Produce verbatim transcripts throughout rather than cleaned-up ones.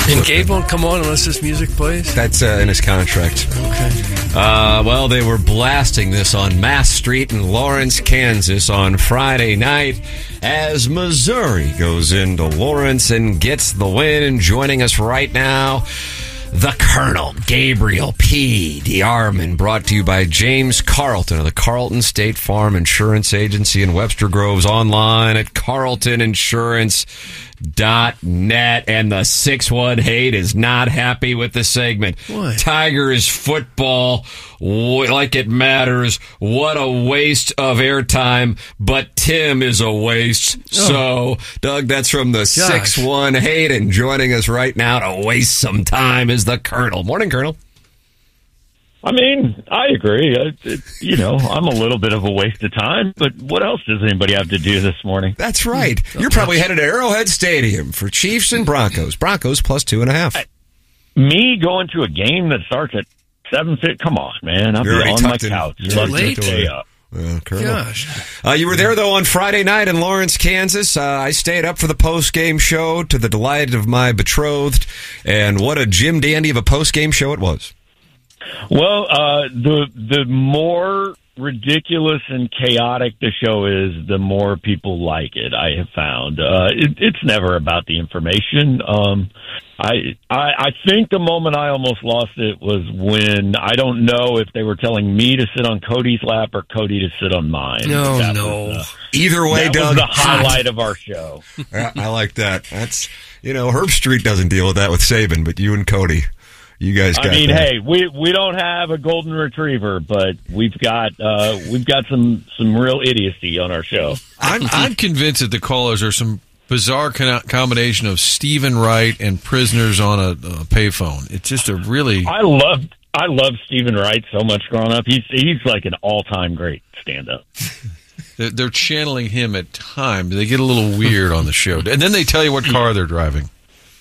And Gabe won't come on unless this music plays? That's uh, in his contract. Okay. Uh, well, they were blasting this on Mass Street in Lawrence, Kansas on Friday night as Missouri goes into Lawrence and gets the win. And joining us right now, the Colonel, Gabriel P. DeArmond, brought to you by James Carlton of the Carlton State Farm Insurance Agency in Webster Groves, online at carlton insurance dot net. And the six one eight is not happy with the segment. What? Tigers football, like it matters. What a waste of airtime, but Tim is a waste. Oh. So, Doug, that's from the six one eight, and joining us right now to waste some time is the Colonel. Morning, Colonel. I mean, I agree. It, it, you know, I'm a little bit of a waste of time, but what else does anybody have to do this morning? That's right. You're probably headed to Arrowhead Stadium for Chiefs and Broncos. Broncos plus two and a half. I, me going to a game that starts at seven fifty? Come on, man. I'll You're be on my in, couch. You're late to stay up. Well, Gosh. Uh, you were there, though, on Friday night in Lawrence, Kansas. Uh, I stayed up for the post-game show to the delight of my betrothed, and what a Jim Dandy of a post-game show it was. Well, uh, the the more ridiculous and chaotic the show is, the more people like it, I have found. Uh, it, it's never about the information. Um, I, I I think the moment I almost lost it was when, I don't know if they were telling me to sit on Cody's lap or Cody to sit on mine. No, that no. Was, uh, Either way, that Doug. was the highlight of our show. I, I like that. That's, you know, Herb Street doesn't deal with that with Saban, but you and Cody, you guys got I mean, that. hey, we we don't have a golden retriever, but we've got uh, we've got some, some real idiocy on our show. I'm I'm convinced that the callers are some bizarre con- combination of Stephen Wright and prisoners on a, a payphone. It's just a really. I love I love Stephen Wright so much growing up. He's he's like an all time great stand up. They're, they're channeling him at times. They get a little weird on the show, and then they tell you what car they're driving.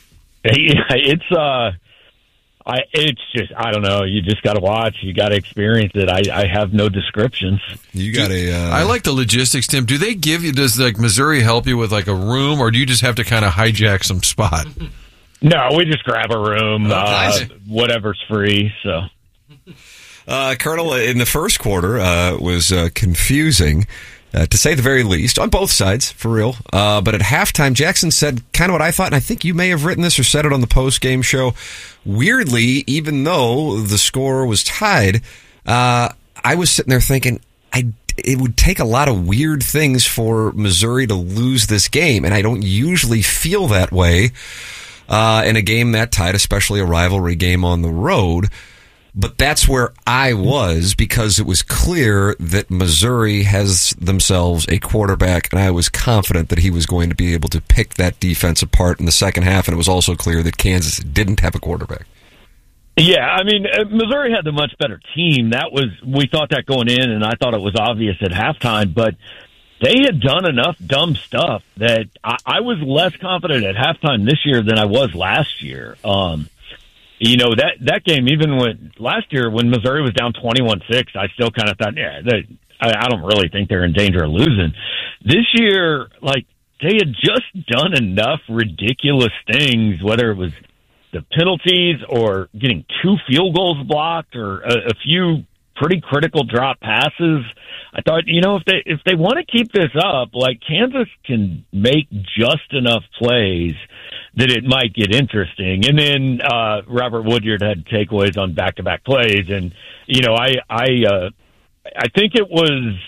It's uh. I, it's just, I don't know. You just got to watch. You got to experience it. I, I have no descriptions. You got a. Uh... I like the logistics, Tim. Do they give you, does like Missouri help you with like a room, or do you just have to kind of hijack some spot? No, we just grab a room, Oh, uh, nice. whatever's free. So, Uh, Colonel, in the first quarter uh, was uh, confusing, uh, to say the very least, on both sides, for real. Uh, but at halftime, Jackson said kind of what I thought, and I think you may have written this or said it on the post-game show. Weirdly, even though the score was tied, uh, I was sitting there thinking, I, it would take a lot of weird things for Missouri to lose this game, and I don't usually feel that way uh, in a game that tight, especially a rivalry game on the road. But that's where I was, because it was clear that Missouri has themselves a quarterback, and I was confident that he was going to be able to pick that defense apart in the second half, and it was also clear that Kansas didn't have a quarterback. yeah, I mean, uh, Missouri had the much better team. That was, we thought that going in, and I thought it was obvious at halftime, but they had done enough dumb stuff that I, I was less confident at halftime this year than I was last year. Um, You know, that, that game, even when last year when Missouri was down twenty-one six, I still kind of thought, yeah, they, I, I don't really think they're in danger of losing. This year, like, they had just done enough ridiculous things, whether it was the penalties or getting two field goals blocked or a, a few pretty critical drop passes. I thought, you know, if they if they want to keep this up, like, Kansas can make just enough plays that it might get interesting. And then uh, Robert Woodyard had takeaways on back-to-back plays, and you know, I I uh, I think it was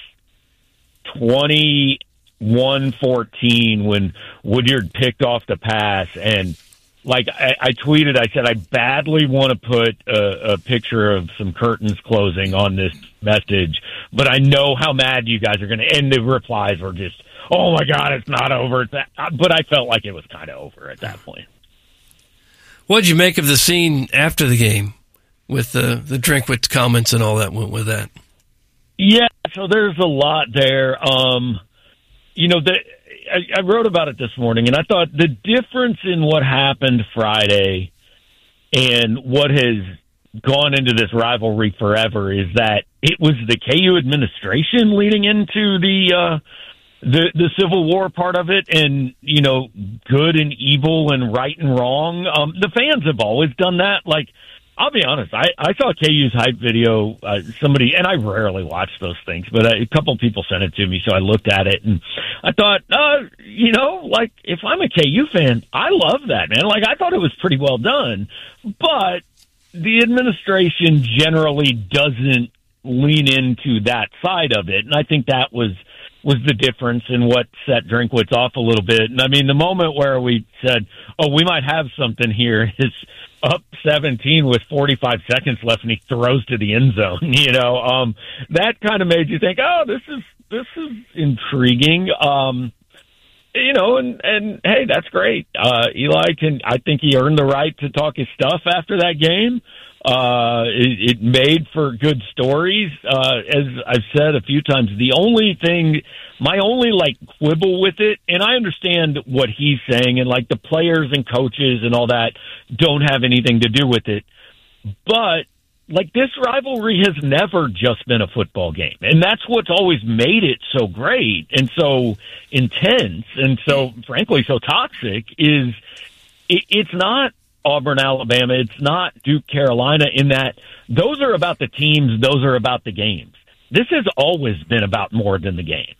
twenty-one fourteen when Woodyard picked off the pass, and like I, I tweeted, I said I badly want to put a, a picture of some curtains closing on this message, but I know how mad you guys are going to. And the replies were just, oh my God, it's not over. It's that, but I felt like it was kind of over at that point. What did you make of the scene after the game with the, the Drinkwitz comments and all that went with that? Yeah, so there's a lot there. Um, you know, the, I, I wrote about it this morning, and I thought the difference in what happened Friday and what has gone into this rivalry forever is that it was the K U administration leading into the uh, the the Civil War part of it, and you know, good and evil and right and wrong. Um, the fans have always done that. Like, I'll be honest, I, I saw K U's hype video. Uh, somebody, and I rarely watch those things, but a couple people sent it to me, so I looked at it and I thought, uh, you know, like if I'm a K U fan, I love that, man. Like, I thought it was pretty well done, but the administration generally doesn't lean into that side of it, and I think that was. was the difference in what set Drinkwitz off a little bit. And I mean, the moment where we said, oh, we might have something here is up seventeen with forty-five seconds left and he throws to the end zone, you know, um, that kind of made you think, oh, this is, this is intriguing. Um, you know, and, and hey, that's great. Uh, Eli can, I think he earned the right to talk his stuff after that game. Uh, it, it made for good stories. Uh, as I've said a few times, the only thing, my only like quibble with it, and I understand what he's saying, and like the players and coaches and all that don't have anything to do with it. But like this rivalry has never just been a football game. And that's what's always made it so great and so intense and so, frankly, so toxic is it, it's not Auburn, Alabama. It's not Duke, Carolina, in that those are about the teams. Those are about the games. This has always been about more than the games.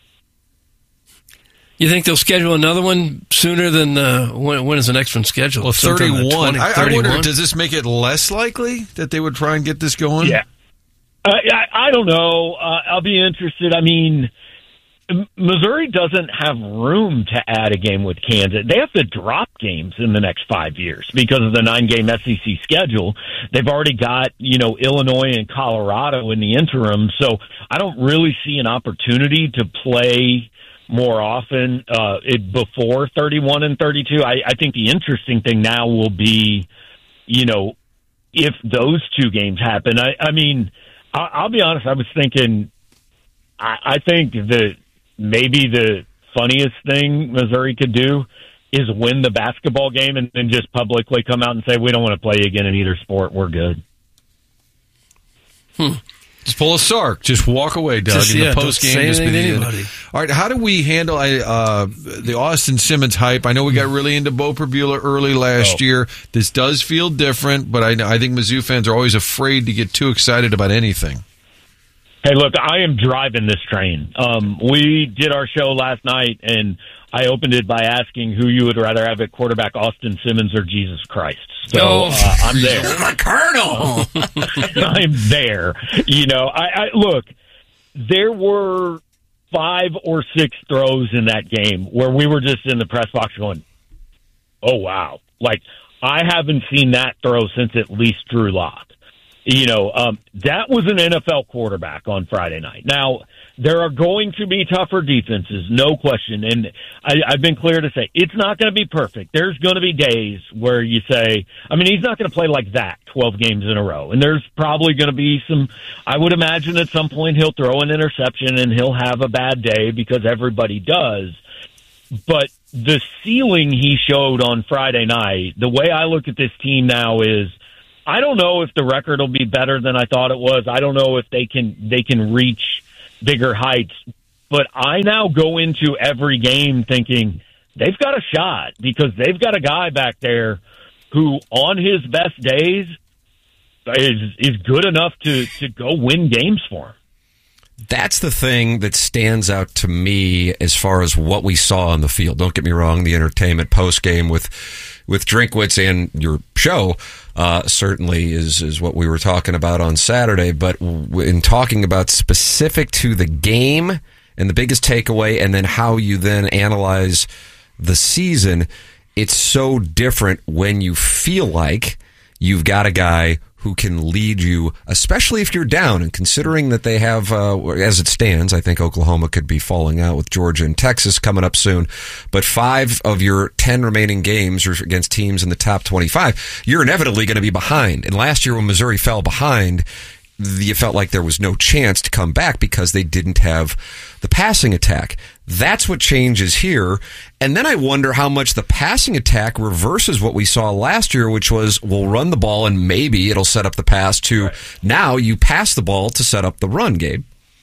You think they'll schedule another one sooner than uh, when, when is the next one scheduled? Well, thirty-one. I, I wonder, thirty-one? does this make it less likely that they would try and get this going? Yeah. Uh, I, I don't know. Uh, I'll be interested. I mean, Missouri doesn't have room to add a game with Kansas. They have to drop games in the next five years because of the nine-game S E C schedule. They've already got, you know, Illinois and Colorado in the interim, so I don't really see an opportunity to play more often uh, it, before thirty-one and thirty-two. I, I think the interesting thing now will be, you know, if those two games happen. I, I mean, I, I'll be honest, I was thinking, I, I think that maybe the funniest thing Missouri could do is win the basketball game and then just publicly come out and say, we don't want to play again in either sport. We're good. Hmm. Just pull a Sark. Just walk away, Doug. Just, in yeah, the post game, just be the anybody. All right, how do we handle uh, the Austin Simmons hype? I know we got really into Bo Prabula early last oh. year. This does feel different, but I, I think Mizzou fans are always afraid to get too excited about anything. Hey, look, I am driving this train. Um, we did our show last night, and I opened it by asking who you would rather have at quarterback, Austin Simmons or Jesus Christ. So oh, uh, I'm there. The Colonel. I'm there. You know, I, I look, there were five or six throws in that game where we were just in the press box going, oh, wow. Like, I haven't seen that throw since at least Drew Lock. You know, um, that was an N F L quarterback on Friday night. Now, there are going to be tougher defenses, no question. And I, I've been clear to say it's not going to be perfect. There's going to be days where you say, I mean, he's not going to play like that twelve games in a row. And there's probably going to be some, I would imagine at some point he'll throw an interception and he'll have a bad day because everybody does. But the ceiling he showed on Friday night, the way I look at this team now is, I don't know if the record will be better than I thought it was. I don't know if they can they can reach bigger heights. But I now go into every game thinking they've got a shot because they've got a guy back there who, on his best days, is is good enough to, to go win games for him. That's the thing that stands out to me as far as what we saw on the field. Don't get me wrong, the entertainment post-game with with Drinkwitz and your show uh, certainly is, is what we were talking about on Saturday. But in talking about specific to the game and the biggest takeaway and then how you then analyze the season, it's so different when you feel like you've got a guy who can lead you, especially if you're down. And considering that they have, uh, as it stands, I think Oklahoma could be falling out with Georgia and Texas coming up soon. But five of your ten remaining games are against teams in the top twenty-five. You're inevitably going to be behind. And last year when Missouri fell behind, you felt like there was no chance to come back because they didn't have the passing attack. That's what changes here. And then I wonder how much the passing attack reverses what we saw last year, which was we'll run the ball and maybe it'll set up the pass to right. Now you pass the ball to set up the run, Gabe.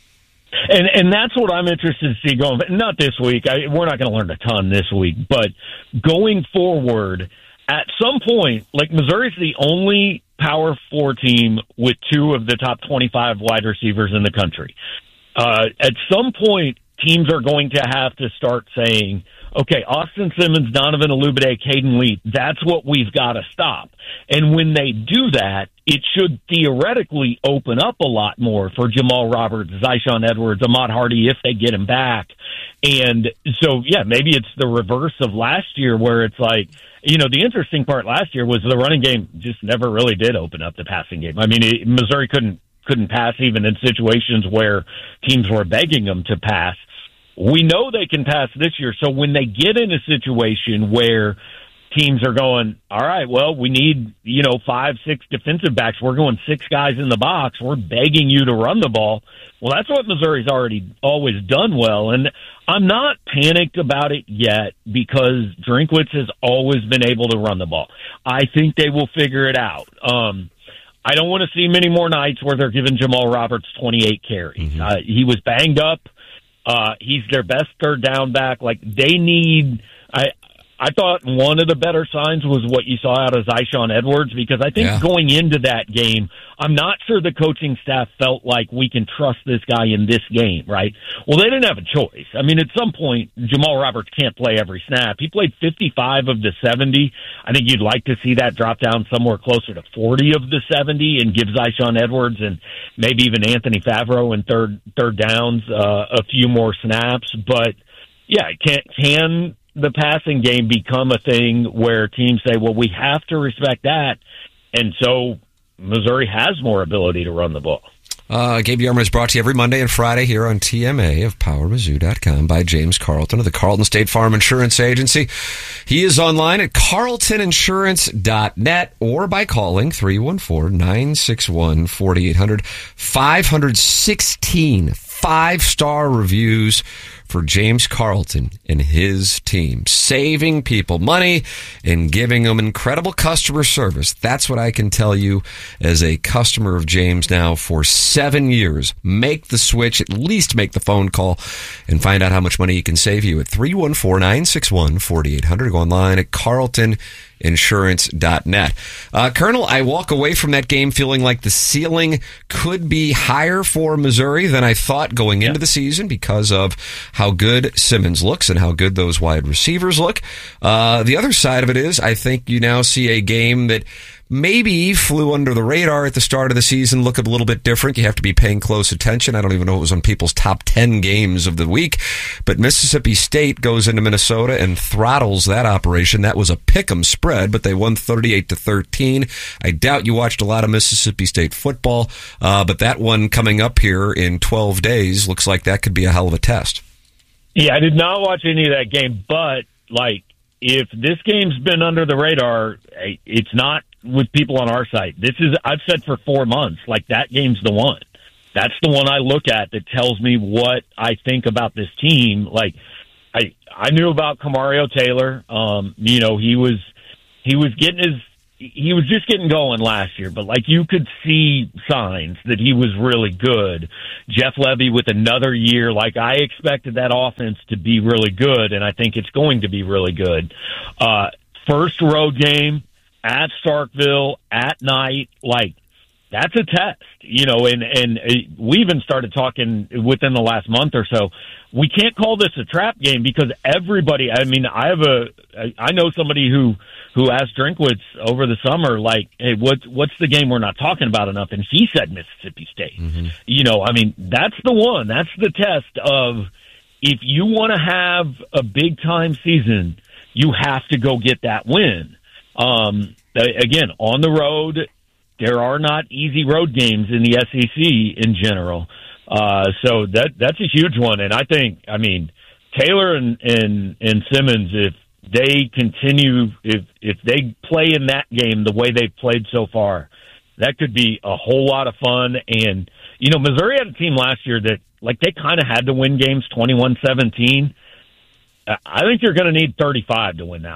And and that's what I'm interested to see going. But not this week. I, we're not going to learn a ton this week. But going forward, at some point, like Missouri's the only Power Four team with two of the top twenty-five wide receivers in the country. Uh, at some point, teams are going to have to start saying, okay, Austin Simmons, Donovan Olubade, Caden Lee, that's what we've got to stop. And when they do that, it should theoretically open up a lot more for Jamal Roberts, Zyshawn Edwards, Ahmad Hardy if they get him back. And so, yeah, maybe it's the reverse of last year where it's like, you know, the interesting part last year was the running game just never really did open up the passing game. I mean, it, Missouri couldn't couldn't pass even in situations where teams were begging them to pass. We know they can pass this year, so when they get in a situation where teams are going, all right, well, we need, you know, five, six defensive backs. We're going six guys in the box. We're begging you to run the ball. Well, that's what Missouri's already always done well. And I'm not panicked about it yet because Drinkwitz has always been able to run the ball. I think they will figure it out. Um, I don't want to see many more nights where they're giving Jamal Roberts twenty-eight carries. Mm-hmm. Uh, he was banged up. Uh, he's their best third down back. Like, they need, I, I thought one of the better signs was what you saw out of Zyshawn Edwards, because I think yeah. going into that game, I'm not sure the coaching staff felt like we can trust this guy in this game, right? Well, they didn't have a choice. I mean, at some point, Jamal Roberts can't play every snap. He played fifty-five of the seventy. I think you'd like to see that drop down somewhere closer to forty of the seventy and give Zyshawn Edwards and maybe even Anthony Favreau in third third downs uh, a few more snaps. But, yeah, can can the passing game become a thing where teams say, well, we have to respect that, and so Missouri has more ability to run the ball? Uh, Gabe Yarman is brought to you every Monday and Friday here on T M A of Power Mizzou dot com by James Carlton of the Carlton State Farm Insurance Agency. He is online at carlton insurance dot net or by calling three one four, nine six one, four eight zero zero. five hundred sixteen five-star reviews for James Carlton and his team, saving people money and giving them incredible customer service. That's what I can tell you as a customer of James now for seven years. Make the switch, at least make the phone call, and find out how much money he can save you at three one four, nine six one, four eight zero zero. Go online at carlton insurance dot net. Uh, Colonel, I walk away from that game feeling like the ceiling could be higher for Missouri than I thought going into the season because of how good Simmons looks and how good those wide receivers look. Uh, the other side of it is I think you now see a game that maybe flew under the radar at the start of the season, look a little bit different. You have to be paying close attention. I don't even know it was on people's top ten games of the week. But Mississippi State goes into Minnesota and throttles that operation. That was a pick'em spread, but they won thirty-eight to thirteen. I doubt you watched a lot of Mississippi State football, uh, but that one coming up here in twelve days looks like that could be a hell of a test. Yeah, I did not watch any of that game, but, like, if this game's been under the radar, it's not with people on our site. This is, I've said for four months, like, that game's the one. That's the one I look at that tells me what I think about this team. Like, I I knew about Kamario Taylor. Um, you know, he was he was getting his he was just getting going last year, but like you could see signs that he was really good. Jeff Levy with another year, like I expected that offense to be really good, and I think it's going to be really good. Uh, first road game at Starkville at night, like that's a test, you know, and, and we even started talking within the last month or so. We can't call this a trap game because everybody, I mean, I have a, I know somebody who, who asked Drinkwitz over the summer, like, hey, what, what's the game we're not talking about enough? And he said Mississippi State. Mm-hmm. You know, I mean, that's the one. That's the test of if you want to have a big-time season, you have to go get that win. Um, again, on the road, there are not easy road games in the S E C in general. Uh, so that that's a huge one. And I think, I mean, Taylor and, and, and Simmons, if they continue, if, if they play in that game the way they've played so far, that could be a whole lot of fun. And, you know, Missouri had a team last year that, like, they kind of had to win games twenty-one seventeen. I think you're going to need thirty-five to win that one.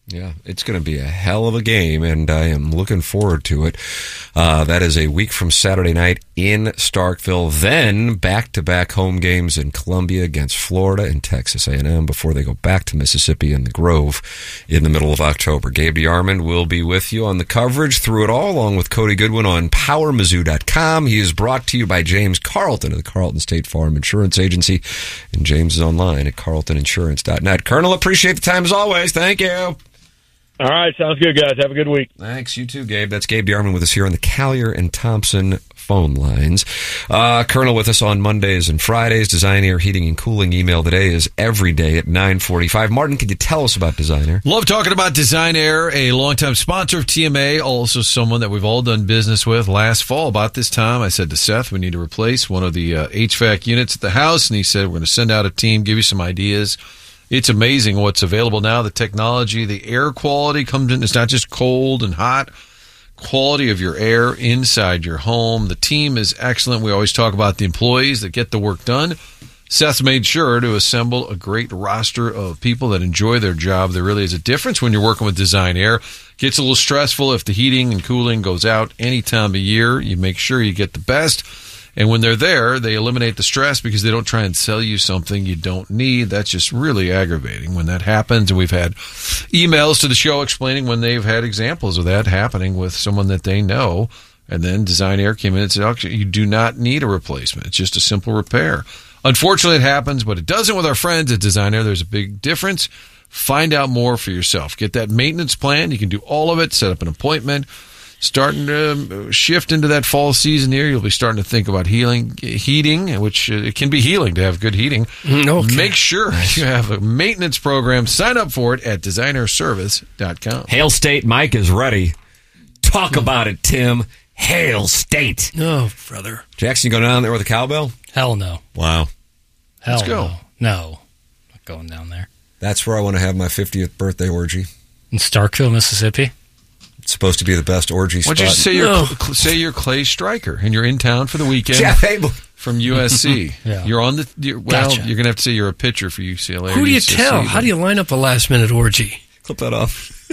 Yeah, it's going to be a hell of a game, and I am looking forward to it. Uh, that is a week from Saturday night in Starkville. Then back-to-back home games in Columbia against Florida and Texas A and M before they go back to Mississippi in the Grove in the middle of October. Gabe DeArmond will be with you on the coverage through it all, along with Cody Goodwin on Power Mizzou dot com. He is brought to you by James Carlton of the Carlton State Farm Insurance Agency, and James is online at carlton insurance dot net. Colonel, appreciate the time as always. Thank you. All right, sounds good, guys. Have a good week. Thanks, you too, Gabe. That's Gabe DeArmond with us here on the Callier and Thompson phone lines. Uh, Colonel with us on Mondays and Fridays. Design Air Heating and Cooling email today is every day at nine forty-five. Martin, can you tell us about Design Air? Love talking about Design Air, a longtime sponsor of T M A, also someone that we've all done business with. Last fall, about this time, I said to Seth, we need to replace one of the uh, H V A C units at the house, and he said, we're going to send out a team, give you some ideas. It's amazing what's available now. The technology, the air quality comes in. It's not just cold and hot. Quality of your air inside your home. The team is excellent. We always talk about the employees that get the work done. Seth's made sure to assemble a great roster of people that enjoy their job. There really is a difference when you're working with Design Air. Gets a little stressful if the heating and cooling goes out any time of year. You make sure you get the best. And when they're there, they eliminate the stress because they don't try and sell you something you don't need. That's just really aggravating when that happens. And we've had emails to the show explaining when they've had examples of that happening with someone that they know. And then Design Air came in and said, actually, you do not need a replacement. It's just a simple repair. Unfortunately, it happens, but it doesn't with our friends at Design Air. There's a big difference. Find out more for yourself. Get that maintenance plan. You can do all of it. Set up an appointment. Starting to shift into that fall season here, you'll be starting to think about healing, heating, which uh, it can be healing to have good heating. Okay. Make sure you have a maintenance program. Sign up for it at designer service dot com. Hail State Mike is ready. Talk about it, Tim. Hail State. Oh, brother. Jackson, you go down there with a cowbell? Hell no. Wow. Hell Let's go. no. No. Not going down there. That's where I want to have my fiftieth birthday orgy. In Starkville, Mississippi? It's supposed to be the best orgy spot. Why don't you say you're, No. cl- say you're Clay Stryker and you're in town for the weekend Jeff Abel. from U S C. Yeah. You're on the, you're, well, Gotcha. you're going to have to say you're a pitcher for U C L A. Who or do you U C S C, tell? but- How do you line up a last-minute orgy? Clip that off.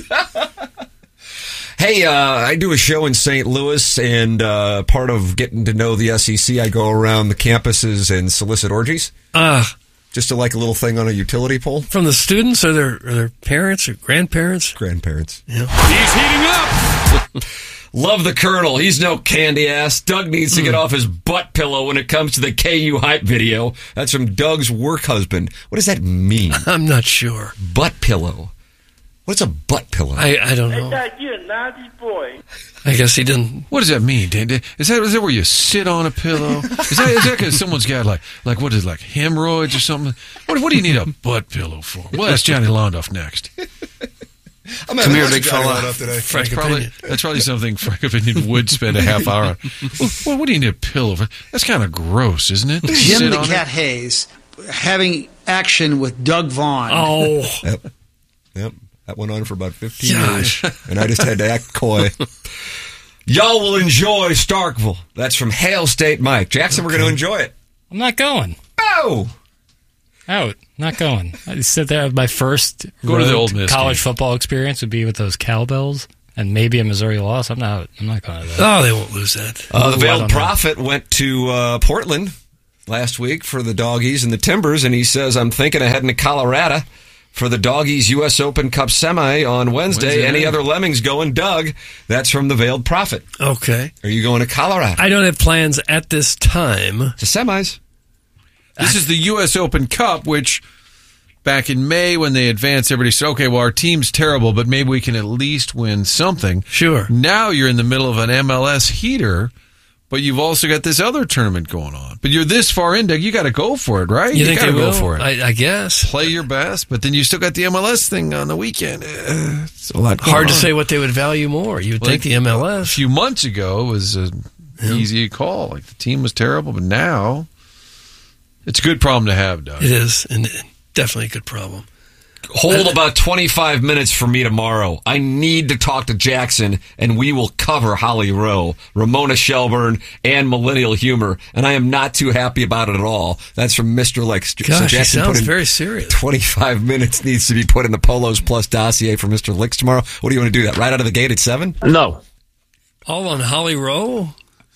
Hey, uh, I do a show in Saint Louis, and uh, part of getting to know the S E C, I go around the campuses and solicit orgies. Ah, Just to like a little thing on a utility pole. from the students or their, or their parents or grandparents? Grandparents. Yeah. He's heating up! Love the Colonel. He's no candy ass. Doug needs to get off his butt pillow when it comes to the K U hype video. That's from Doug's work husband. What does that mean? I'm not sure. Butt pillow. What's a butt pillow? I, I don't know. Dad, you're a naughty boy. I guess he didn't. What does that mean, Dan? Is that is that where you sit on a pillow? Is that is that because someone's got like like what is it, like hemorrhoids or something? What what do you need a butt pillow for? Well, that's Johnny Londoff next. I'm Come here, big fella. Today. Frank That's probably, opinion. that's probably something Frank Opinion would spend a half hour on. Well, what do you need a pillow for? That's kind of gross, isn't it? Jim Sit the on Cat it? Hayes having action with Doug Vaughn. Oh, Yep. Yep. That went on for about fifteen Gosh. years. And I just had to act coy. Y'all will enjoy Starkville. That's from Hail State Mike. Jackson, we're going to enjoy it. I'm not going. Oh! Out. Not going. I said that my first Go to the road Old Miss college game. football experience would be with those cowbells and maybe a Missouri loss. I'm not I'm not going to that. oh, they won't lose that. Uh, the Ooh, I Veiled don't know. Prophet went to uh, Portland last week for the Doggies and the Timbers, and he says, I'm thinking of heading to Colorado for the Doggies U S Open Cup Semi on Wednesday. Wednesday Any night. other Lemmings going? Doug, that's from the Veiled Prophet. Okay. Are you going to Colorado? I don't have plans at this time. To semis. This is the U S Open Cup, which back in May when they advanced, everybody said, okay, well, our team's terrible, but maybe we can at least win something. Sure. Now you're in the middle of an M L S heater, but you've also got this other tournament going on. But you're this far in, Doug, you got to go for it, right? You, think got to they go will? for it. I, I guess. Play your best, but then you still got the M L S thing on the weekend. Uh, it's a lot going Hard to on. say what they would value more. You would Like, think the M L A S. few months ago it was an easy call. Like the team was terrible, but now it's a good problem to have, Doug. It is, and definitely a good problem. hold about twenty-five minutes for me tomorrow. I need to talk to Jackson, and we will cover Holly Rowe, Ramona Shelburne, and Millennial Humor. And I am not too happy about it at all. That's from Mister Lex. Gosh, so he Jackson sounds put in very serious. twenty-five minutes needs to be put in the Polos Plus dossier for Mister Licks tomorrow. What do you want to do that right out of the gate at seven? No. All on Holly Rowe?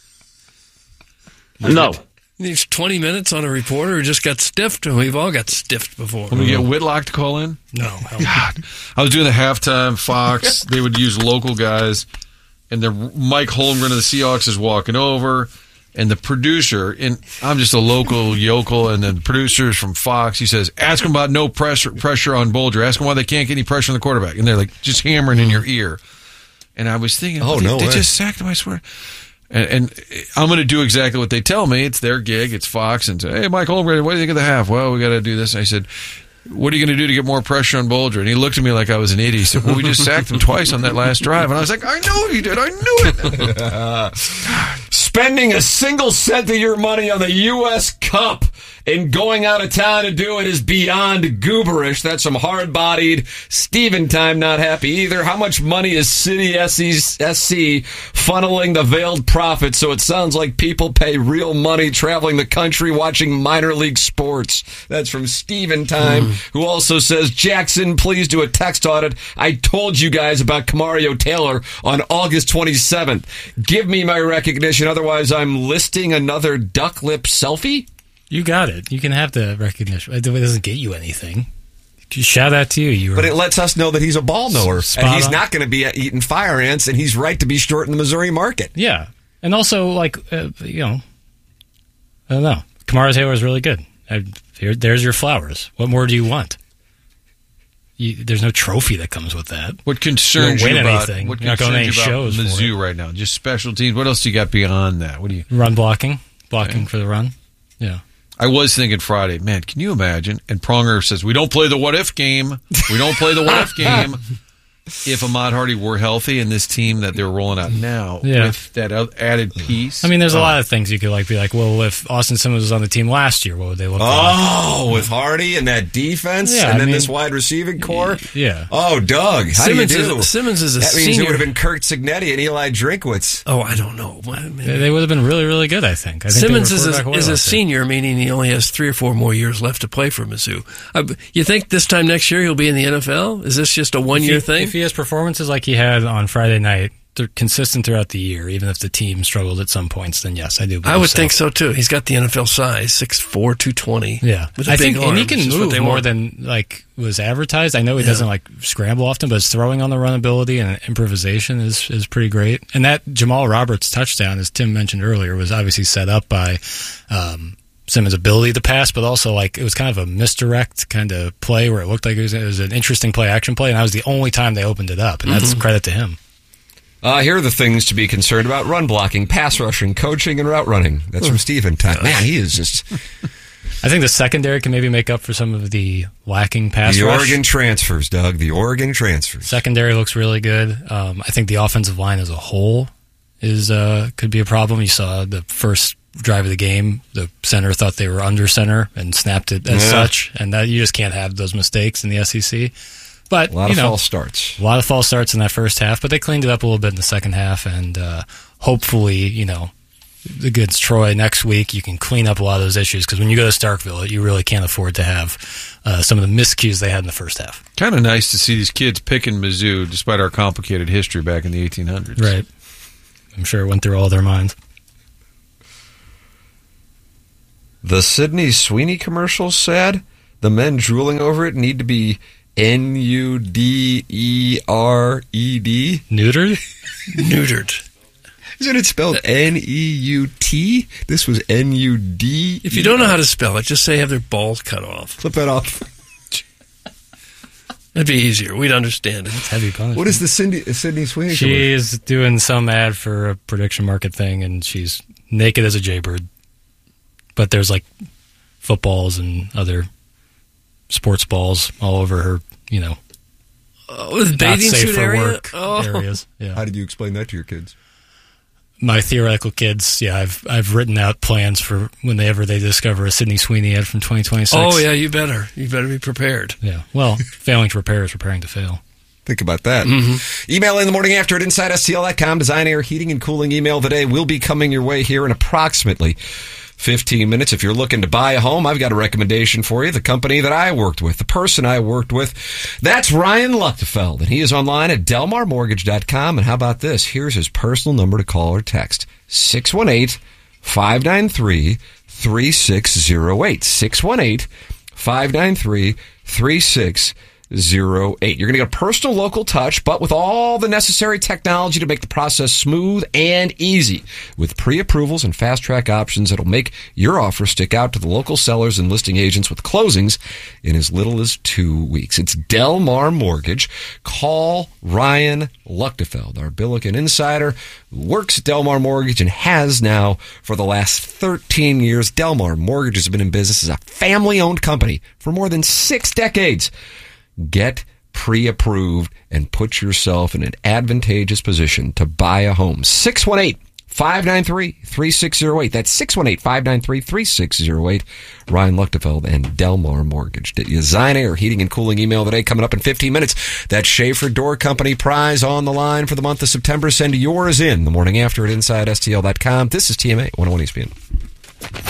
No. Needs twenty minutes on a reporter who just got stiffed, and we've all got stiffed before. When we get Whitlock to call in? No. hell no. God. I was doing the halftime Fox. They would use local guys, and the Mike Holmgren of the Seahawks is walking over, and the producer, and I'm just a local yokel, and the producer is from Fox. He says, ask them about no pressure pressure on Bolger. Ask them why they can't get any pressure on the quarterback. And they're like just hammering in your ear. And I was thinking, oh, they, no they way. just sacked him, I swear. And, and I'm going to do exactly what they tell me. It's their gig. It's Fox. And say, hey, Mike Holmgren, what do you think of the half? Well, we got to do this. And I said, what are you going to do to get more pressure on Bolger? And he looked at me like I was an idiot. He said, well, we just sacked him twice on that last drive. And I was like, I know you did. I knew it. Spending a single cent of your money on the U S Cup and going out of town to do it is beyond gooberish. That's some hard-bodied Steven time not happy either. How much money is City S C funneling the veiled profit so it sounds like people pay real money traveling the country watching minor league sports? That's from Steven time, mm. who also says, Jackson, please do a text audit. I told you guys about Camario Taylor on August twenty-seventh. Give me my recognition, otherwise I'm listing another duck lip selfie? You got it. You can have the recognition. It doesn't get you anything. Shout out to you. You were but it lets us know that he's a ball knower. Spot and he's on. not going to be eating fire ants, and he's right to be short in the Missouri market. Yeah. And also, like, uh, you know, I don't know. Kamara Taylor is really good. I, here, there's your flowers. What more do you want? You, there's no trophy that comes with that. What concerns you, you win about, anything. what You're not going to any concerns you about shows Mizzou right now? Just special teams. What else do you got beyond that? What do you run blocking, blocking okay. for the run? Yeah. I was thinking Friday, man, can you imagine? And Pronger says, we don't play the what-if game. We don't play the what-if game. If Ahmad Hardy were healthy and this team that they're rolling out now yeah. with that added piece. I mean, there's oh. a lot of things you could like be like, well, if Austin Simmons was on the team last year, what would they look oh, like? Oh, with Hardy and that defense yeah, and I then mean, this wide receiving core? Yeah. Oh, Doug, how Simmons do you do? Is, Simmons is a that means senior. it would have been Kurt Signetti and Eli Drinkwitz. Oh, I don't know. They, they would have been really, really good, I think. I think Simmons they were is a, quarterback away is a last year. senior, meaning he only has three or four more years left to play for Mizzou. Uh, you think this time next year he'll be in the N F L? Is this just a one-year if he, thing? If he has performances like he had on Friday night, they're consistent throughout the year, even if the team struggled at some points, then yes, I do believe I would so. think so, too. He's got the N F L size, six foot four, two twenty. Yeah. With a I big think, arm, and he which can is what move they more want. than like was advertised. I know he Yeah. doesn't like scramble often, but his throwing on the run ability and improvisation is, is pretty great. And that Jamal Roberts touchdown, as Tim mentioned earlier, was obviously set up by um, Simmons' ability to pass, but also like it was kind of a misdirect kind of play where it looked like it was, it was an interesting play action play, and that was the only time they opened it up, and that's Mm-hmm. credit to him. Uh, here are the things to be concerned about: run blocking, pass rushing, coaching, and route running. That's from Steven time. Man, he is just I think the secondary can maybe make up for some of the lacking pass the rush. Oregon transfers, Doug. The Oregon transfers. Secondary looks really good. Um, I think the offensive line as a whole is uh, could be a problem. You saw the first drive of the game, the center thought they were under center and snapped it as Yeah. such, and that you just can't have those mistakes in the S E C. But A lot you of know, false starts. a lot of false starts in that first half, but they cleaned it up a little bit in the second half, and uh, hopefully, you know, against Troy next week, you can clean up a lot of those issues, because when you go to Starkville, you really can't afford to have uh, some of the miscues they had in the first half. Kind of nice to see these kids picking Mizzou despite our complicated history back in the eighteen hundreds. Right. I'm sure it went through all their minds. The Sydney Sweeney commercial said the men drooling over it need to be N U D E R E D. Neutered? Neutered. Isn't it spelled N E U T? This was N U D. If you don't know how to spell it, just say have their balls cut off. Flip that off. That'd be easier. We'd understand it. It's heavy punishment. What is the Cindy, Sydney Sweeney commercial? She's doing some ad for a prediction market thing, and she's naked as a jaybird. But there's like footballs and other sports balls all over her, you know, Oh, with not bathing safe suit for area? work Oh. areas. Yeah. How did you explain that to your kids? my theoretical kids, yeah, I've I've written out plans for whenever they discover a Sydney Sweeney ad from twenty twenty-six. Oh, yeah, you better. You better be prepared. Yeah. Well, failing to prepare is preparing to fail. Think about that. Mm-hmm. Email in the morning after at inside S T L dot com. Design, Air, Heating, and Cooling email of the day will be coming your way here in approximately fifteen minutes. If you're looking to buy a home, I've got a recommendation for you. The company that I worked with, the person I worked with, that's Ryan Luchtefeld, and he is online at Delmar Mortgage dot com. And how about this? Here's his personal number to call or text. six one eight, five nine three, three six zero eight. six one eight, five nine three, three six zero eight. You're going to get a personal local touch, but with all the necessary technology to make the process smooth and easy. With pre-approvals and fast-track options that'll make your offer stick out to the local sellers and listing agents with closings in as little as two weeks. It's Delmar Mortgage. Call Ryan Luchtefeld, our Billiken insider, who works at Delmar Mortgage and has now for the last thirteen years. Delmar Mortgage has been in business as a family-owned company for more than six decades. Get pre-approved and put yourself in an advantageous position to buy a home. six one eight, five nine three, three six zero eight. That's six one eight, five nine three, three six zero eight. Ryan Luchtefeld and Delmar Mortgage. Design, Air, Heating, and Cooling email today coming up in fifteen minutes. That Schaefer Door Company prize on the line for the month of September. Send yours in the morning after at inside S T L dot com. This is T M A one oh one E S P N.